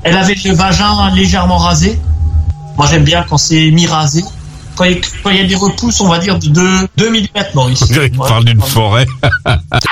Elle avait le vagin légèrement rasé. Moi, j'aime bien quand c'est mi-rasé. Quand il y a des repousses, on va dire de 2 mm, Maurice. On dirait qu'il parle d'une forêt.